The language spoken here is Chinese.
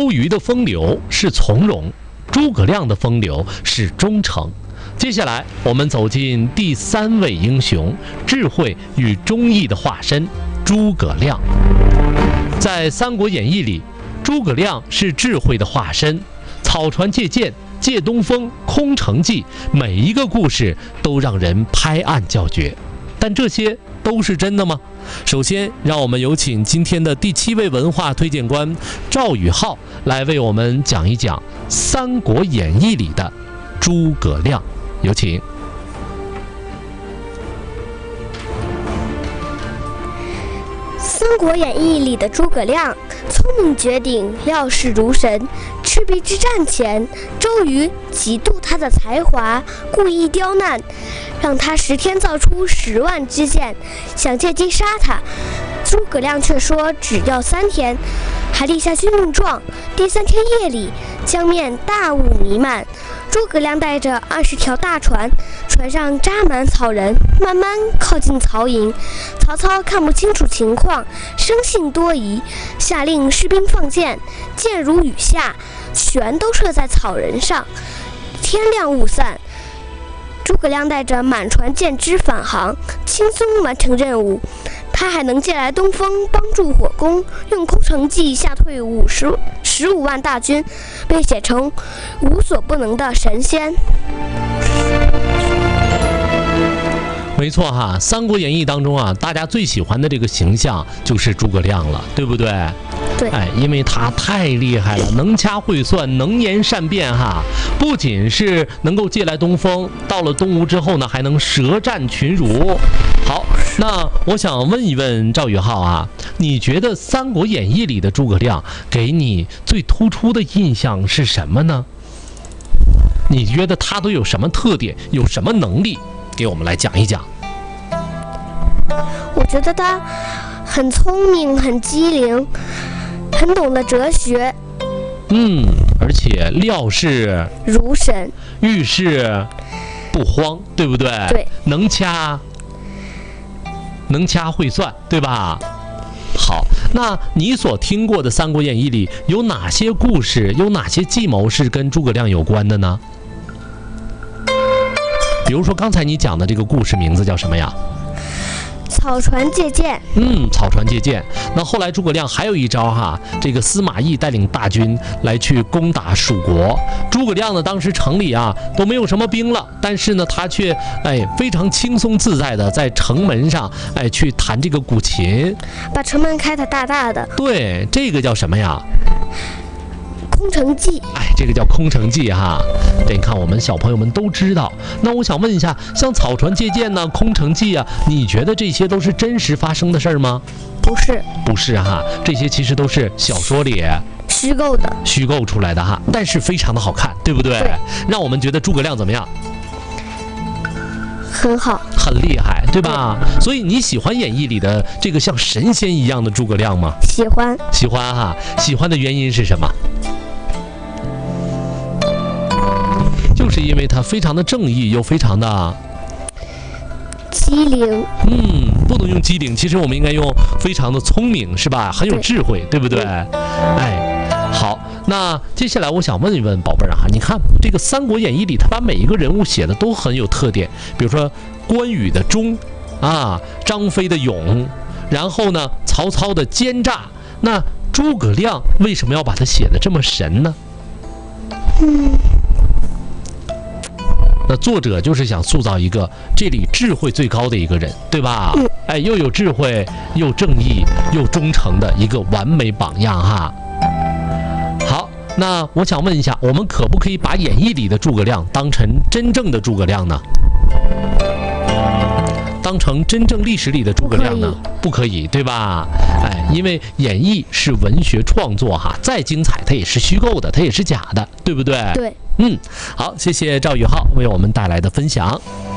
周瑜的风流是从容，诸葛亮的风流是忠诚。接下来我们走进第3位英雄，智慧与忠义的化身诸葛亮。在《三国演义》里，诸葛亮是智慧的化身，草船借箭、借东风、空城计，每一个故事都让人拍案叫绝。但这些都是真的吗？首先，让我们有请今天的第7位文化推荐官赵宇浩来为我们讲一讲《三国演义》里的诸葛亮。有请。 《三国演义》里的诸葛亮聪明绝顶，料事如神。赤壁之战前，周瑜嫉妒他的才华，故意刁难，让他10天造出10万支箭，想借机杀他。诸葛亮却说只要3天，还立下军令状。第3天夜里，江面大雾弥漫，诸葛亮带着20条大船，船上扎满草人，慢慢靠近曹营。曹操看不清楚情况，生性多疑，下令士兵放箭，箭如雨下，全都射在草人上。天亮雾散，诸葛亮带着满船箭支返航，轻松完成任务。他还能借来东风帮助火攻，用空城计吓退15万大军，被写成无所不能的神仙。 没错哈，《三国演义》当中啊，大家最喜欢的这个形象就是诸葛亮了，对不对？ 对， 因为他太厉害了，能掐会算，能言善辩哈。不仅是能够借来东风，到了东吴之后呢，还能舌战群儒。好，那我想问一问赵宇浩啊，你觉得《三国演义》里的诸葛亮给你最突出的印象是什么呢？你觉得他都有什么特点，有什么能力？给我们来讲一讲。 我觉得他很聪明，很机灵，很懂得哲学。 而且料事如神， 遇事不慌，对不对？ 对， 能掐会算，对吧？好，那你所听过的《三国演义》里有哪些故事，有哪些计谋是跟诸葛亮有关的呢？比如说刚才你讲的这个故事名字叫什么呀？ 草船借箭。 草船借箭。那后来诸葛亮还有一招哈，这个司马懿带领大军来去攻打蜀国。诸葛亮呢，当时城里啊都没有什么兵了，但是呢他却非常轻松自在的在城门上去弹这个古琴， 把城门开得大大的。 对，这个叫什么呀？ 空城计。 这个叫空城计哈。这你看我们小朋友们都知道。那我想问一下，像草船借箭呢、空城计啊，你觉得这些都是真实发生的事儿吗？ 不是哈，这些其实都是小说里虚构出来的哈，但是非常的好看，对不对？ 对， 让我们觉得诸葛亮怎么样？ 很好， 很厉害，对吧？所以你喜欢演义里的这个像神仙一样的诸葛亮吗？ 喜欢哈。喜欢的原因是什么？就是因为他非常的正义，又非常的机灵。 不能用机灵，其实我们应该用非常的聪明，是吧？很有智慧，对不对？好，那接下来我想问一问宝贝儿哈，你看这个《三国演义》里，他把每一个人物写的都很有特点，比如说关羽的忠啊，张飞的勇，然后呢曹操的奸诈，那诸葛亮为什么要把他写的这么神呢？那作者就是想塑造一个这里智慧最高的一个人，对吧？又有智慧，又正义，又忠诚的一个完美榜样哈。好，那我想问一下，我们可不可以把演义里的诸葛亮当成真正的诸葛亮呢？当成真正历史里的诸葛亮呢？不可以，对吧？因为演义是文学创作哈，再精彩它也是虚构的，它也是假的，对不对？ 对。 好，谢谢赵宇浩为我们带来的分享。